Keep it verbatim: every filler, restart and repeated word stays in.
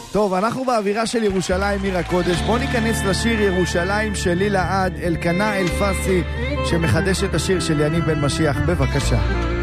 טוב, אנחנו באווירה של ירושלים עיר הקודש. בואו ניכנס לשיר ירושלים שלי לעד, אלקנה אלפסי, שמחדש את השיר של יניב בן משיח. בבקשה.